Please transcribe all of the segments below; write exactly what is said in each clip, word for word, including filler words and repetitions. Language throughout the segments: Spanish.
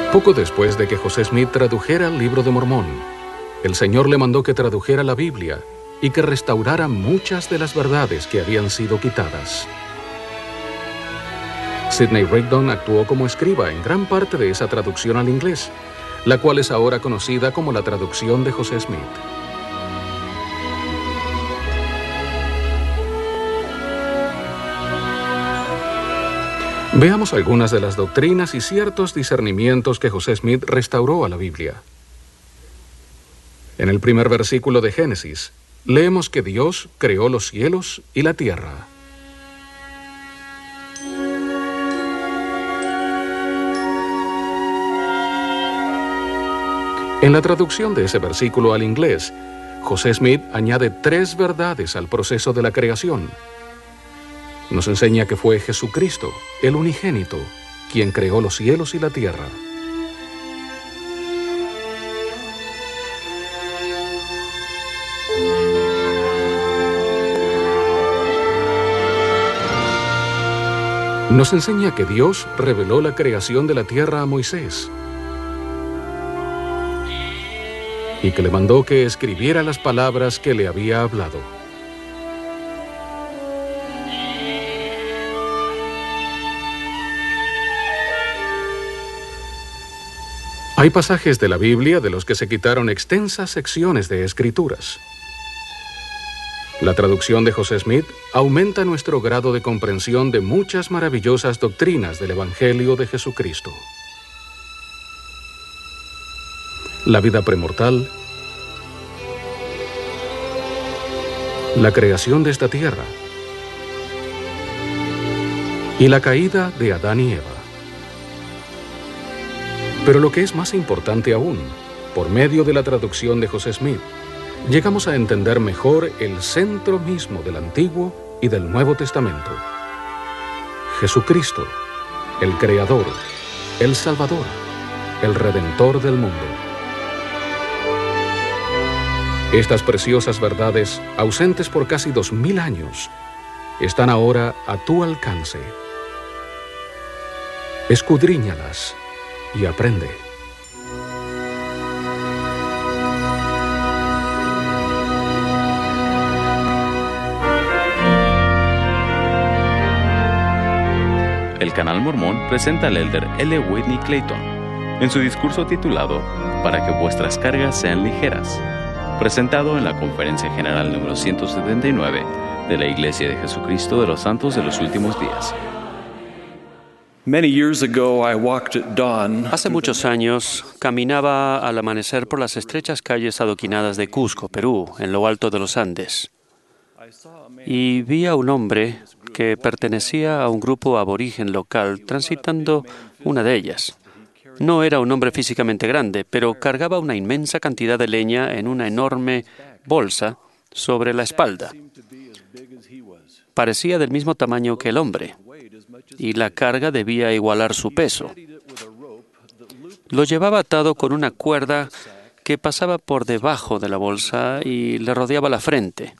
Poco después de que José Smith tradujera el Libro de Mormón, el Señor le mandó que tradujera la Biblia y que restaurara muchas de las verdades que habían sido quitadas. Sidney Rigdon actuó como escriba en gran parte de esa traducción al inglés, la cual es ahora conocida como la traducción de José Smith. Veamos algunas de las doctrinas y ciertos discernimientos que José Smith restauró a la Biblia. En el primer versículo de Génesis, leemos que Dios creó los cielos y la tierra. En la traducción de ese versículo al inglés, José Smith añade tres verdades al proceso de la creación. Nos enseña que fue Jesucristo, el unigénito, quien creó los cielos y la tierra. Nos enseña que Dios reveló la creación de la tierra a Moisés y que le mandó que escribiera las palabras que le había hablado. Hay pasajes de la Biblia de los que se quitaron extensas secciones de escrituras. La traducción de José Smith aumenta nuestro grado de comprensión de muchas maravillosas doctrinas del Evangelio de Jesucristo. La vida premortal, la creación de esta tierra y la caída de Adán y Eva. Pero lo que es más importante aún, por medio de la traducción de José Smith, llegamos a entender mejor el centro mismo del Antiguo y del Nuevo Testamento. Jesucristo, el Creador, el Salvador, el Redentor del mundo. Estas preciosas verdades, ausentes por casi dos mil años, están ahora a tu alcance. Escudriñalas y aprende. El Canal Mormón presenta al elder L. Whitney Clayton en su discurso titulado Para que vuestras cargas sean ligeras, presentado en la Conferencia General número ciento setenta y nueve de la Iglesia de Jesucristo de los Santos de los Últimos Días. Hace muchos años caminaba al amanecer por las estrechas calles adoquinadas de Cusco, Perú, en lo alto de los Andes, y vi a un hombre que pertenecía a un grupo aborigen local transitando una de ellas. No era un hombre físicamente grande, pero cargaba una inmensa cantidad de leña en una enorme bolsa sobre la espalda. Parecía del mismo tamaño que el hombre, y la carga debía igualar su peso. Lo llevaba atado con una cuerda que pasaba por debajo de la bolsa y le rodeaba la frente,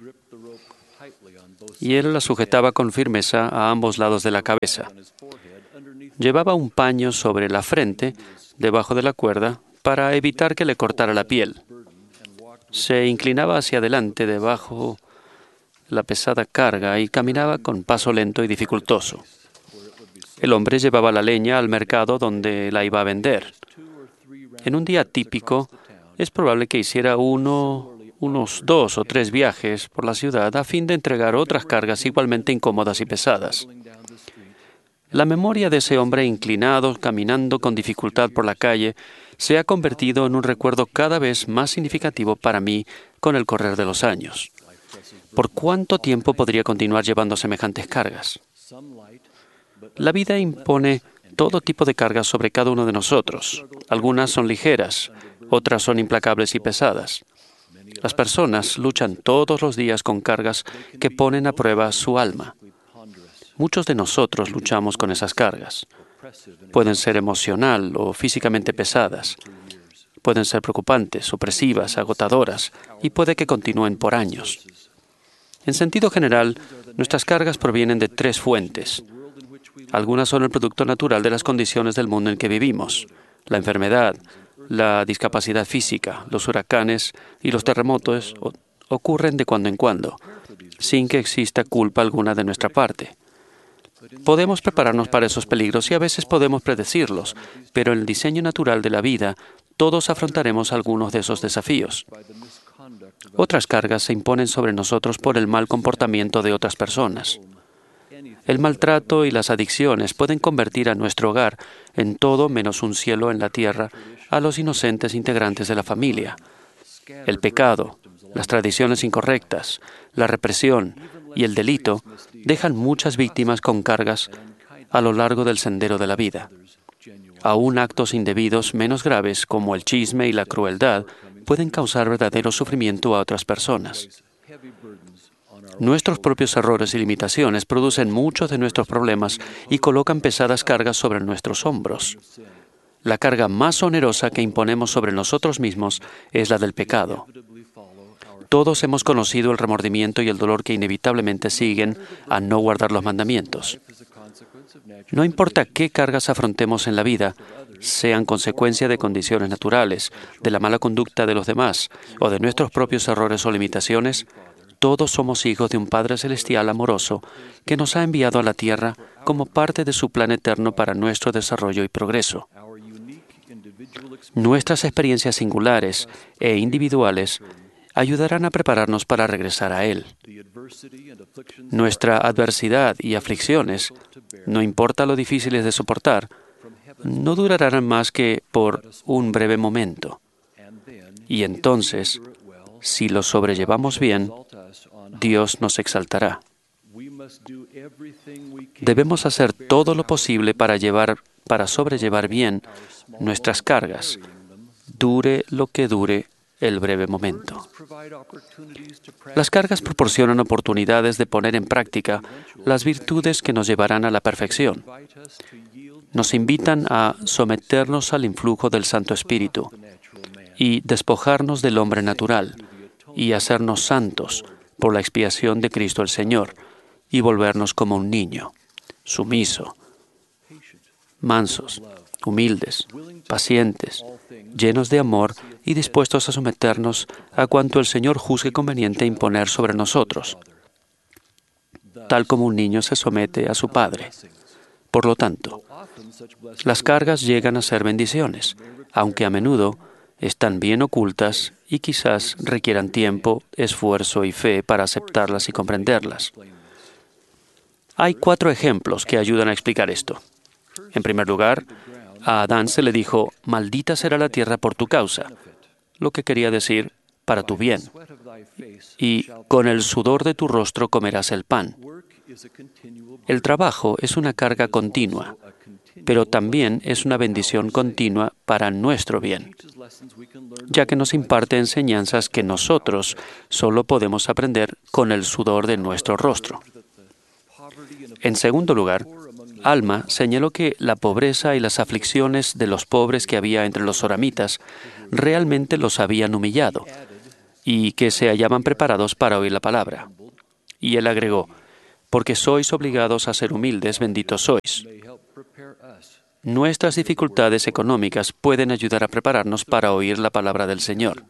y él la sujetaba con firmeza a ambos lados de la cabeza. Llevaba un paño sobre la frente, debajo de la cuerda, para evitar que le cortara la piel. Se inclinaba hacia adelante debajo la pesada carga y caminaba con paso lento y dificultoso. El hombre llevaba la leña al mercado donde la iba a vender. En un día típico, es probable que hiciera uno, unos dos o tres viajes por la ciudad a fin de entregar otras cargas igualmente incómodas y pesadas. La memoria de ese hombre inclinado, caminando con dificultad por la calle, se ha convertido en un recuerdo cada vez más significativo para mí con el correr de los años. ¿Por cuánto tiempo podría continuar llevando semejantes cargas? La vida impone todo tipo de cargas sobre cada uno de nosotros. Algunas son ligeras, otras son implacables y pesadas. Las personas luchan todos los días con cargas que ponen a prueba su alma. Muchos de nosotros luchamos con esas cargas. Pueden ser emocional o físicamente pesadas. Pueden ser preocupantes, opresivas, agotadoras, y puede que continúen por años. En sentido general, nuestras cargas provienen de tres fuentes. Algunas son el producto natural de las condiciones del mundo en que vivimos. La enfermedad, la discapacidad física, los huracanes y los terremotos ocurren de cuando en cuando, sin que exista culpa alguna de nuestra parte. Podemos prepararnos para esos peligros y a veces podemos predecirlos, pero en el diseño natural de la vida, todos afrontaremos algunos de esos desafíos. Otras cargas se imponen sobre nosotros por el mal comportamiento de otras personas. El maltrato y las adicciones pueden convertir a nuestro hogar en todo menos un cielo en la tierra a los inocentes integrantes de la familia. El pecado, las tradiciones incorrectas, la represión y el delito dejan muchas víctimas con cargas a lo largo del sendero de la vida. Aún actos indebidos menos graves como el chisme y la crueldad pueden causar verdadero sufrimiento a otras personas. Nuestros propios errores y limitaciones producen muchos de nuestros problemas y colocan pesadas cargas sobre nuestros hombros. La carga más onerosa que imponemos sobre nosotros mismos es la del pecado. Todos hemos conocido el remordimiento y el dolor que inevitablemente siguen a no guardar los mandamientos. No importa qué cargas afrontemos en la vida, sean consecuencia de condiciones naturales, de la mala conducta de los demás o de nuestros propios errores o limitaciones, todos somos hijos de un Padre Celestial amoroso que nos ha enviado a la tierra como parte de su plan eterno para nuestro desarrollo y progreso. Nuestras experiencias singulares e individuales ayudarán a prepararnos para regresar a Él. Nuestra adversidad y aflicciones, no importa lo difíciles de soportar, no durarán más que por un breve momento. Y entonces, si lo sobrellevamos bien, Dios nos exaltará. Debemos hacer todo lo posible para llevar, para sobrellevar bien nuestras cargas, dure lo que dure el breve momento. Las cargas proporcionan oportunidades de poner en práctica las virtudes que nos llevarán a la perfección. Nos invitan a someternos al influjo del Santo Espíritu y despojarnos del hombre natural y hacernos santos por la expiación de Cristo el Señor y volvernos como un niño, sumiso, mansos, humildes, pacientes, llenos de amor y dispuestos a someternos a cuanto el Señor juzgue conveniente imponer sobre nosotros, tal como un niño se somete a su padre. Por lo tanto, las cargas llegan a ser bendiciones, aunque a menudo están bien ocultas y quizás requieran tiempo, esfuerzo y fe para aceptarlas y comprenderlas. Hay cuatro ejemplos que ayudan a explicar esto. En primer lugar, a Adán se le dijo, «Maldita será la tierra por tu causa», lo que quería decir, para tu bien. Y «con el sudor de tu rostro comerás el pan». El trabajo es una carga continua, pero también es una bendición continua para nuestro bien, ya que nos imparte enseñanzas que nosotros solo podemos aprender con el sudor de nuestro rostro. En segundo lugar, Alma señaló que la pobreza y las aflicciones de los pobres que había entre los soramitas realmente los habían humillado y que se hallaban preparados para oír la palabra. Y él agregó, «Porque sois obligados a ser humildes, benditos sois». Nuestras dificultades económicas pueden ayudar a prepararnos para oír la palabra del Señor.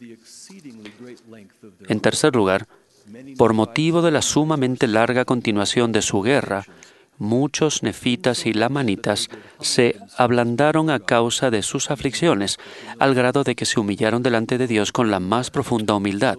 En tercer lugar, por motivo de la sumamente larga continuación de su guerra, muchos nefitas y lamanitas se ablandaron a causa de sus aflicciones, al grado de que se humillaron delante de Dios con la más profunda humildad.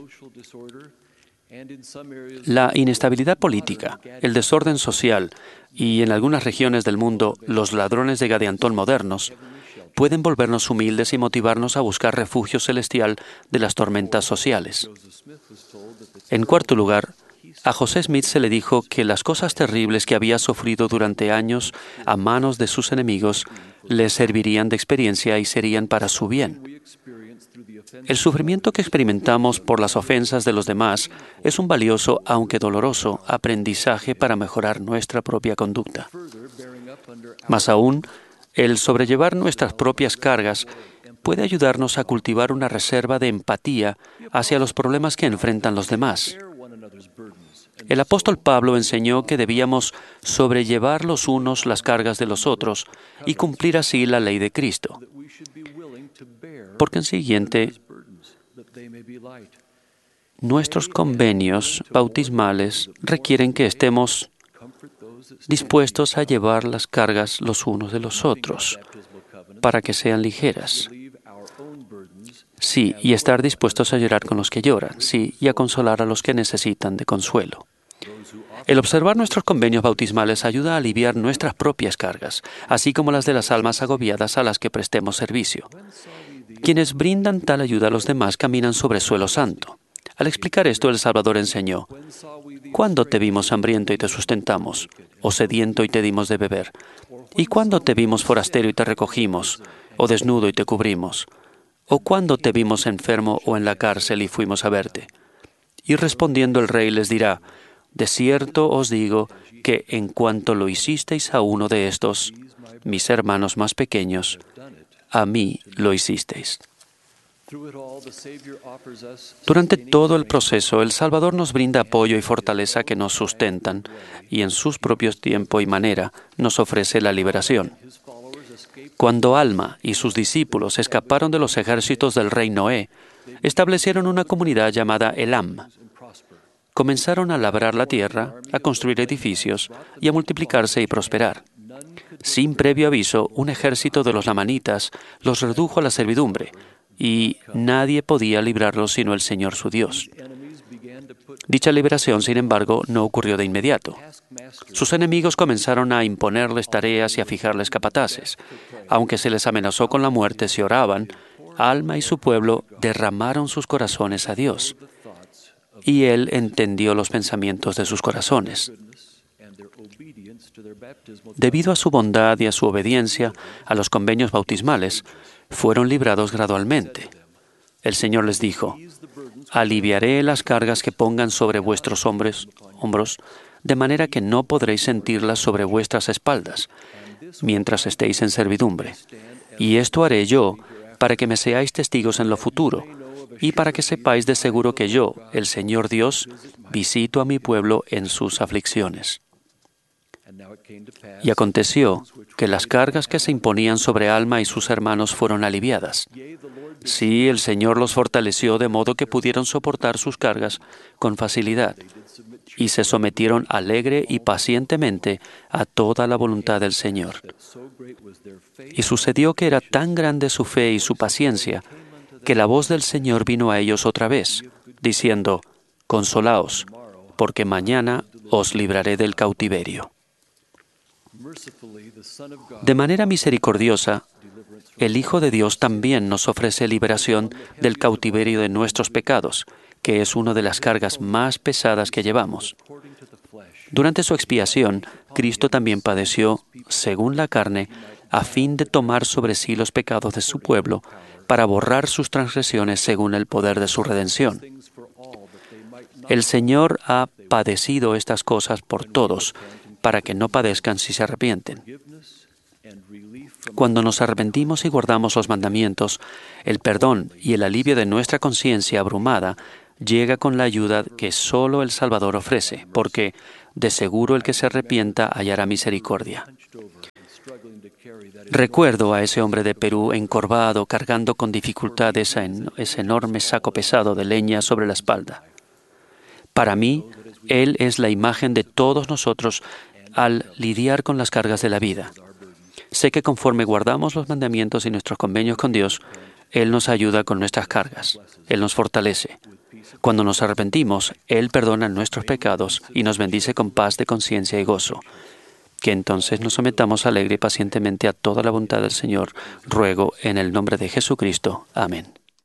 La inestabilidad política, el desorden social y, en algunas regiones del mundo, los ladrones de Gadiantón modernos, pueden volvernos humildes y motivarnos a buscar refugio celestial de las tormentas sociales. En cuarto lugar, a José Smith se le dijo que las cosas terribles que había sufrido durante años a manos de sus enemigos le servirían de experiencia y serían para su bien. El sufrimiento que experimentamos por las ofensas de los demás es un valioso, aunque doloroso, aprendizaje para mejorar nuestra propia conducta. Más aún, el sobrellevar nuestras propias cargas puede ayudarnos a cultivar una reserva de empatía hacia los problemas que enfrentan los demás. El apóstol Pablo enseñó que debíamos sobrellevar los unos las cargas de los otros y cumplir así la ley de Cristo. Por consiguiente, nuestros convenios bautismales requieren que estemos dispuestos a llevar las cargas los unos de los otros para que sean ligeras. Sí, y estar dispuestos a llorar con los que lloran. Sí, y a consolar a los que necesitan de consuelo. El observar nuestros convenios bautismales ayuda a aliviar nuestras propias cargas, así como las de las almas agobiadas a las que prestemos servicio. Quienes brindan tal ayuda a los demás caminan sobre suelo santo. Al explicar esto, el Salvador enseñó: ¿cuándo te vimos hambriento y te sustentamos, o sediento y te dimos de beber? ¿Y cuándo te vimos forastero y te recogimos, o desnudo y te cubrimos? ¿O cuándo te vimos enfermo o en la cárcel y fuimos a verte? Y respondiendo el rey les dirá: de cierto os digo que en cuanto lo hicisteis a uno de estos, mis hermanos más pequeños, a mí lo hicisteis. Durante todo el proceso, el Salvador nos brinda apoyo y fortaleza que nos sustentan, y en sus propios tiempo y manera nos ofrece la liberación. Cuando Alma y sus discípulos escaparon de los ejércitos del rey Noé, establecieron una comunidad llamada Elam. Comenzaron a labrar la tierra, a construir edificios y a multiplicarse y prosperar. Sin previo aviso, un ejército de los lamanitas los redujo a la servidumbre, y nadie podía librarlos sino el Señor su Dios. Dicha liberación, sin embargo, no ocurrió de inmediato. Sus enemigos comenzaron a imponerles tareas y a fijarles capataces. Aunque se les amenazó con la muerte si oraban, Alma y su pueblo derramaron sus corazones a Dios, y Él entendió los pensamientos de sus corazones. Debido a su bondad y a su obediencia a los convenios bautismales, fueron librados gradualmente. El Señor les dijo: aliviaré las cargas que pongan sobre vuestros hombres, hombros, de manera que no podréis sentirlas sobre vuestras espaldas, mientras estéis en servidumbre. Y esto haré yo, para que me seáis testigos en lo futuro, y para que sepáis de seguro que yo, el Señor Dios, visito a mi pueblo en sus aflicciones. Y aconteció que las cargas que se imponían sobre Alma y sus hermanos fueron aliviadas. Sí, el Señor los fortaleció de modo que pudieron soportar sus cargas con facilidad, y se sometieron alegre y pacientemente a toda la voluntad del Señor. Y sucedió que era tan grande su fe y su paciencia, que la voz del Señor vino a ellos otra vez, diciendo: consolaos, porque mañana os libraré del cautiverio. De manera misericordiosa, el Hijo de Dios también nos ofrece liberación del cautiverio de nuestros pecados, que es una de las cargas más pesadas que llevamos. Durante su expiación, Cristo también padeció, según la carne, a fin de tomar sobre sí los pecados de su pueblo, para borrar sus transgresiones según el poder de su redención. El Señor ha padecido estas cosas por todos, para que no padezcan si se arrepienten. Cuando nos arrepentimos y guardamos los mandamientos, el perdón y el alivio de nuestra conciencia abrumada llega con la ayuda que solo el Salvador ofrece, porque de seguro el que se arrepienta hallará misericordia. Recuerdo a ese hombre de Perú encorvado, cargando con dificultad esa en, ese enorme saco pesado de leña sobre la espalda. Para mí, él es la imagen de todos nosotros al lidiar con las cargas de la vida. Sé que conforme guardamos los mandamientos y nuestros convenios con Dios, Él nos ayuda con nuestras cargas. Él nos fortalece. Cuando nos arrepentimos, Él perdona nuestros pecados y nos bendice con paz de conciencia y gozo. Que entonces nos sometamos alegre y pacientemente a toda la voluntad del Señor. Ruego en el nombre de Jesucristo. Amén.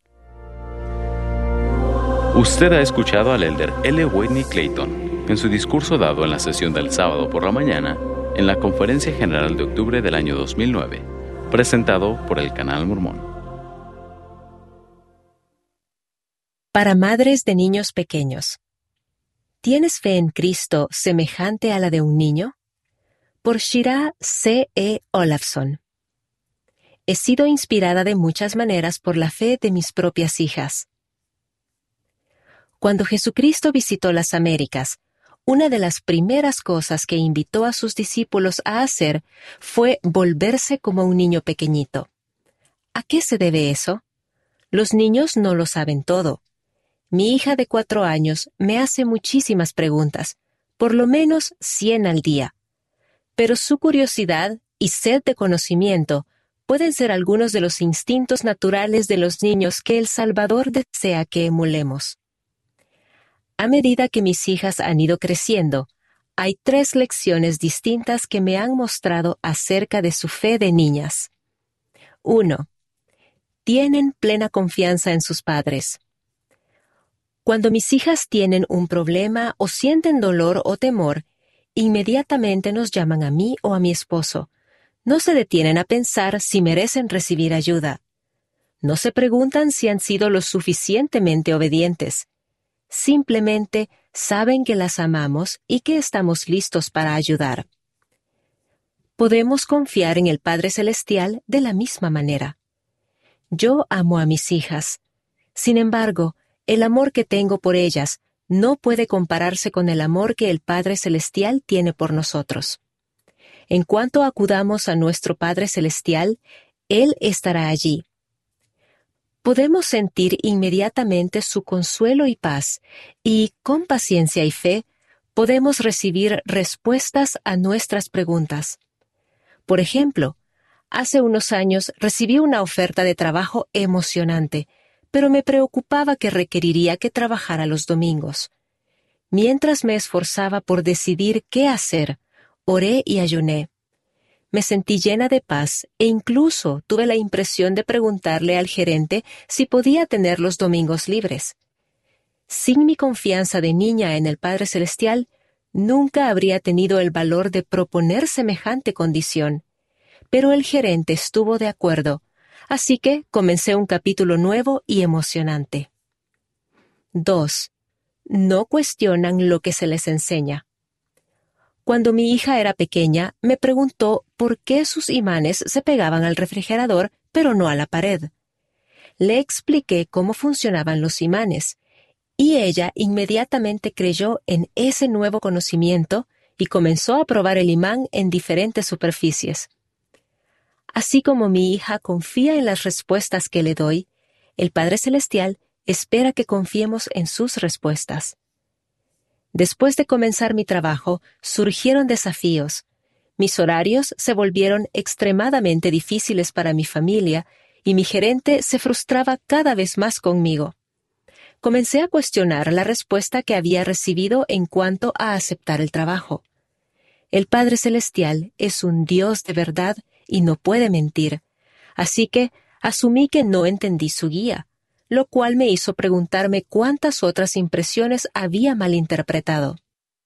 Usted ha escuchado al elder L. Whitney Clayton en su discurso dado en la sesión del sábado por la mañana en la Conferencia General de Octubre del año dos mil nueve, presentado por el Canal Mormón. Para madres de niños pequeños. ¿Tienes fe en Cristo semejante a la de un niño? Por Shira C E Olafson. He sido inspirada de muchas maneras por la fe de mis propias hijas. Cuando Jesucristo visitó las Américas, una de las primeras cosas que invitó a sus discípulos a hacer fue volverse como un niño pequeñito. ¿A qué se debe eso? Los niños no lo saben todo. Mi hija de cuatro años me hace muchísimas preguntas, por lo menos cien al día. Pero su curiosidad y sed de conocimiento pueden ser algunos de los instintos naturales de los niños que el Salvador desea que emulemos. A medida que mis hijas han ido creciendo, hay tres lecciones distintas que me han mostrado acerca de su fe de niñas. Uno. Tienen plena confianza en sus padres. Cuando mis hijas tienen un problema o sienten dolor o temor, inmediatamente nos llaman a mí o a mi esposo. No se detienen a pensar si merecen recibir ayuda. No se preguntan si han sido lo suficientemente obedientes. Simplemente saben que las amamos y que estamos listos para ayudar. Podemos confiar en el Padre Celestial de la misma manera. Yo amo a mis hijas. Sin embargo, el amor que tengo por ellas no puede compararse con el amor que el Padre Celestial tiene por nosotros. En cuanto acudamos a nuestro Padre Celestial, Él estará allí. Podemos sentir inmediatamente su consuelo y paz, y, con paciencia y fe, podemos recibir respuestas a nuestras preguntas. Por ejemplo, hace unos años recibí una oferta de trabajo emocionante, pero me preocupaba que requeriría que trabajara los domingos. Mientras me esforzaba por decidir qué hacer, oré y ayuné. Me sentí llena de paz e incluso tuve la impresión de preguntarle al gerente si podía tener los domingos libres. Sin mi confianza de niña en el Padre Celestial, nunca habría tenido el valor de proponer semejante condición. Pero el gerente estuvo de acuerdo, así que comencé un capítulo nuevo y emocionante. dos. No cuestionan lo que se les enseña. Cuando mi hija era pequeña, me preguntó por qué sus imanes se pegaban al refrigerador, pero no a la pared. Le expliqué cómo funcionaban los imanes, y ella inmediatamente creyó en ese nuevo conocimiento y comenzó a probar el imán en diferentes superficies. Así como mi hija confía en las respuestas que le doy, el Padre Celestial espera que confiemos en sus respuestas. Después de comenzar mi trabajo, surgieron desafíos. Mis horarios se volvieron extremadamente difíciles para mi familia y mi gerente se frustraba cada vez más conmigo. Comencé a cuestionar la respuesta que había recibido en cuanto a aceptar el trabajo. El Padre Celestial es un Dios de verdad y no puede mentir, así que asumí que no entendí su guía, lo cual me hizo preguntarme cuántas otras impresiones había malinterpretado.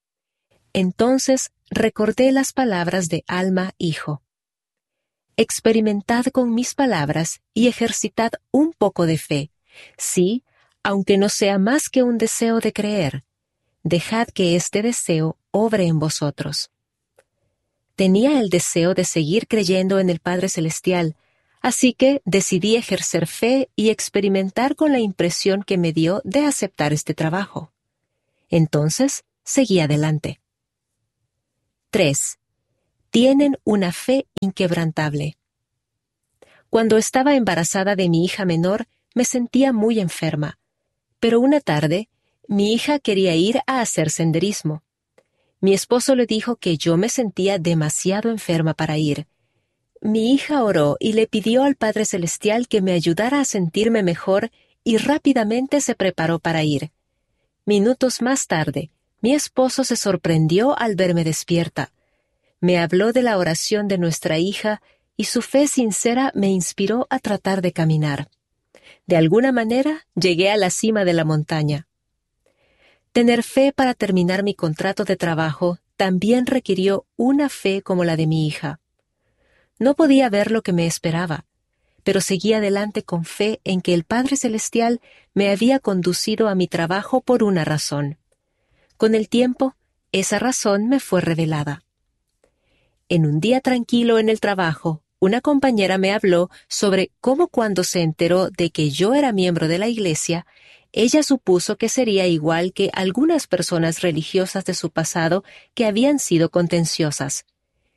Entonces recordé las palabras de Alma Hijo. Experimentad con mis palabras y ejercitad un poco de fe. Sí, aunque no sea más que un deseo de creer, dejad que este deseo obre en vosotros. Tenía el deseo de seguir creyendo en el Padre Celestial, así que decidí ejercer fe y experimentar con la impresión que me dio de aceptar este trabajo. Entonces, seguí adelante. tres. Tienen una fe inquebrantable. Cuando estaba embarazada de mi hija menor, me sentía muy enferma. Pero una tarde, mi hija quería ir a hacer senderismo. Mi esposo le dijo que yo me sentía demasiado enferma para ir. Mi hija oró y le pidió al Padre Celestial que me ayudara a sentirme mejor y rápidamente se preparó para ir. Minutos más tarde, mi esposo se sorprendió al verme despierta. Me habló de la oración de nuestra hija y su fe sincera me inspiró a tratar de caminar. De alguna manera, llegué a la cima de la montaña. Tener fe para terminar mi contrato de trabajo también requirió una fe como la de mi hija. No podía ver lo que me esperaba, pero seguí adelante con fe en que el Padre Celestial me había conducido a mi trabajo por una razón. Con el tiempo, esa razón me fue revelada. En un día tranquilo en el trabajo, una compañera me habló sobre cómo cuando se enteró de que yo era miembro de la iglesia, ella supuso que sería igual que algunas personas religiosas de su pasado que habían sido contenciosas.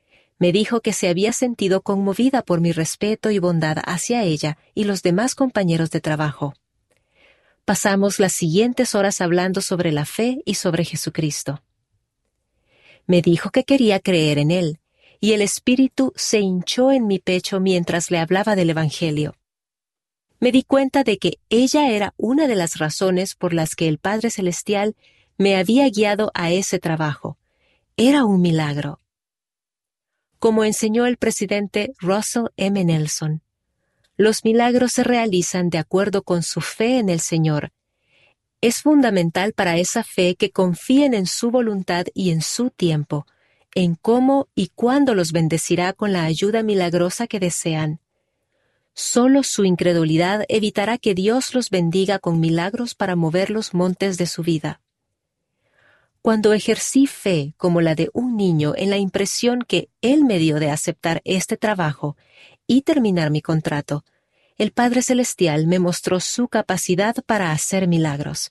Me dijo que se había sentido conmovida por mi respeto y bondad hacia ella y los demás compañeros de trabajo. Pasamos las siguientes horas hablando sobre la fe y sobre Jesucristo. Me dijo que quería creer en Él, y el espíritu se hinchó en mi pecho mientras le hablaba del Evangelio. Me di cuenta de que ella era una de las razones por las que el Padre Celestial me había guiado a ese trabajo. Era un milagro. Como enseñó el presidente Russell M. Nelson, los milagros se realizan de acuerdo con su fe en el Señor. Es fundamental para esa fe que confíen en su voluntad y en su tiempo, en cómo y cuándo los bendecirá con la ayuda milagrosa que desean. Solo su incredulidad evitará que Dios los bendiga con milagros para mover los montes de su vida. Cuando ejercí fe como la de un niño en la impresión que Él me dio de aceptar este trabajo y terminar mi contrato, el Padre Celestial me mostró su capacidad para hacer milagros.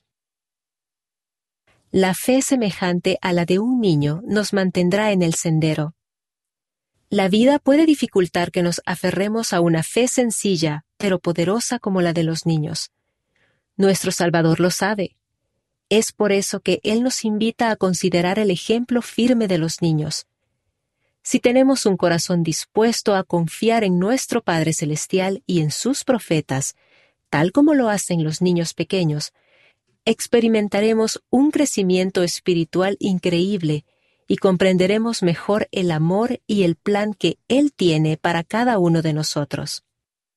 La fe semejante a la de un niño nos mantendrá en el sendero. La vida puede dificultar que nos aferremos a una fe sencilla, pero poderosa como la de los niños. Nuestro Salvador lo sabe. Es por eso que Él nos invita a considerar el ejemplo firme de los niños. Si tenemos un corazón dispuesto a confiar en nuestro Padre Celestial y en sus profetas, tal como lo hacen los niños pequeños, experimentaremos un crecimiento espiritual increíble y comprenderemos mejor el amor y el plan que Él tiene para cada uno de nosotros.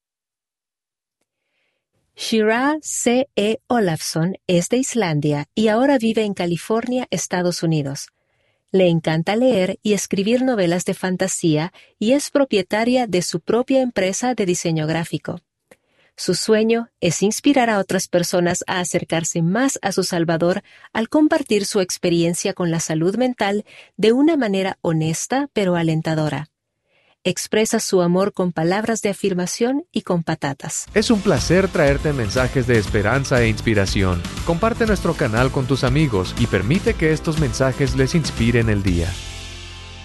Shira C E Olafsson es de Islandia y ahora vive en California, Estados Unidos. Le encanta leer y escribir novelas de fantasía y es propietaria de su propia empresa de diseño gráfico. Su sueño es inspirar a otras personas a acercarse más a su Salvador al compartir su experiencia con la salud mental de una manera honesta pero alentadora. Expresa su amor con palabras de afirmación y con patatas. Es un placer traerte mensajes de esperanza e inspiración. Comparte nuestro canal con tus amigos y permite que estos mensajes les inspiren el día.